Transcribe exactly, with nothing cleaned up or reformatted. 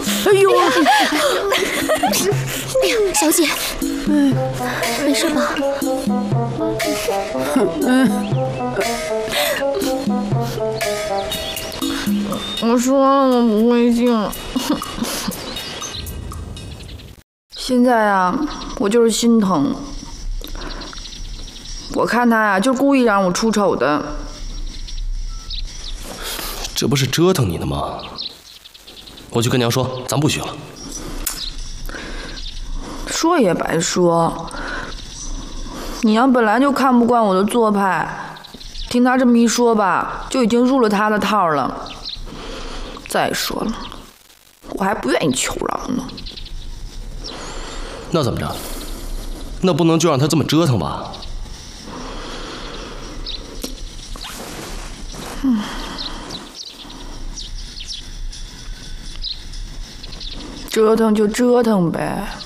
哎呦！ 哎呀，小姐，嗯，没事吧？ 嗯。我说了，我不会性。现在啊，我就是心疼。我看他呀、啊，就故意让我出丑的。 这不是折腾你呢吗？我去跟娘说，咱不许了。 说也白说，你娘本来就看不惯我的做派，听他这么一说吧，就已经入了他的套了。再说了，我还不愿意求饶呢。 那怎么着？那不能就让他这么折腾吧？ 嗯。折腾就折腾呗。